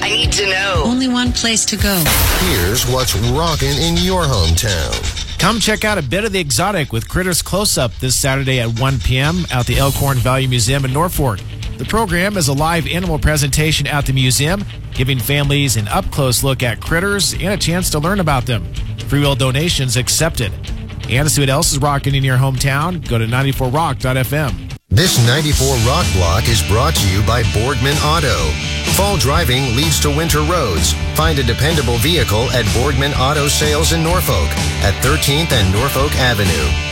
I need to know. Only one place to go. Here's what's rockin' in your hometown. Come check out a bit of the exotic with Critters Close-Up this Saturday at 1 p.m. at the Elkhorn Valley Museum in Norfolk. The program is a live animal presentation at the museum, giving families an up-close look at critters and a chance to learn about them. Free will donations accepted. And to see what else is rocking in your hometown, go to 94rock.fm. This 94 Rock Block is brought to you by Boardman Auto. Fall driving leads to winter roads. Find a dependable vehicle at Boardman Auto Sales in Norfolk at 13th and Norfolk Avenue.